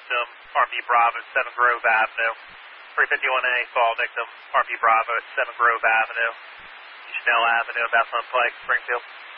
victim, RP Bravo at 7 Grove Avenue. 351A, fall victim, RP Bravo at 7 Grove Avenue. Chanel Avenue, Bethlehem Pike, Springfield.